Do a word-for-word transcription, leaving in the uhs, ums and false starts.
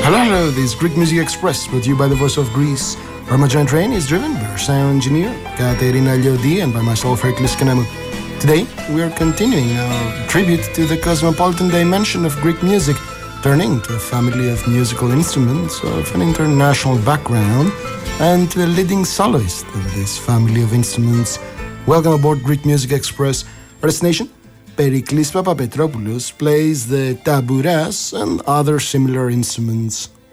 Hello, hello, this is Greek Music Express, brought to you by the Voice of Greece, where my joint train is driven by our sound engineer, Katerina Liodi, and by myself, Hercules Kanamou. Today, we are continuing our tribute to the cosmopolitan dimension of Greek music, turning to a family of musical instruments of an international background, and to a leading soloist of this family of instruments. Welcome aboard Greek Music Express. Our destination? Periklis Papapetropoulos plays the tabouras and other similar instruments.